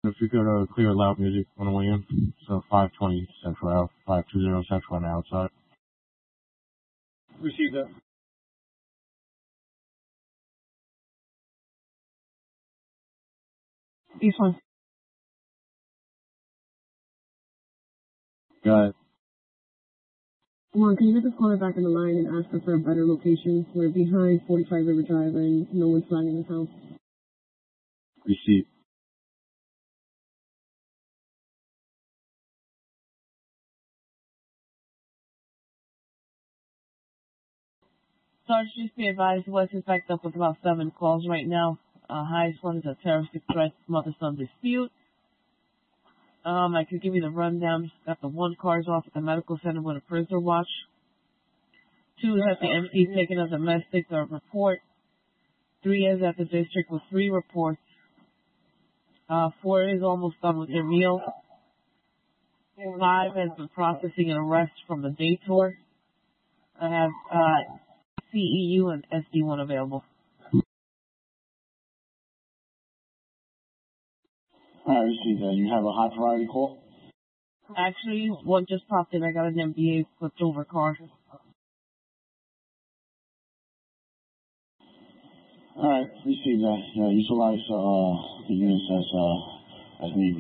If you could clear loud music on the way in. So 520 Central out, 520 Central on the outside. Receive that. East 1. Go ahead. Juan, can you get this caller back on the line and ask her for a better location? We're behind 45 River Drive and no one's flagging this house. Receive. Sarge, just be advised, West is backed up with about 7 calls right now. Highest one is a terroristic threat, mother-son dispute. I could give you the rundown. Got the 1 cars off at the medical center with a prisoner watch. 2 has the MC taken a domestic report. 3 is at the district with 3 reports. 4 is almost done with their meal. 5 has been processing an arrest from the day tour. I have CEU and SD1 available. Alright, receive that. You have a high priority call? Actually, one just popped in. I got an MBA flipped over car. Alright, receive that. Utilize the units as needed.